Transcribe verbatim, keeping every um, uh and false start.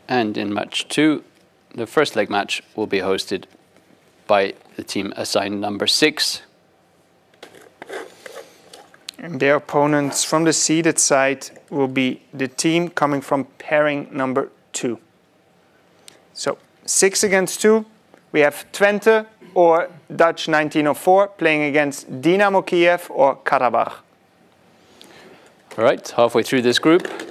And in match two, the first leg match will be hosted by the team assigned number six. And their opponents from the seeded side will be the team coming from pairing number two. So six against two, we have Twente or Dutch nineteen oh four playing against Dynamo Kiev or Karabakh. All right, halfway through this group.